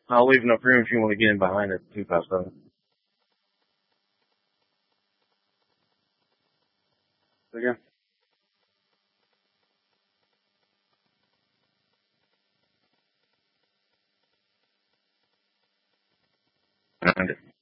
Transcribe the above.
I'll leave enough room if you want to get in behind it, 257. Again. Behind it.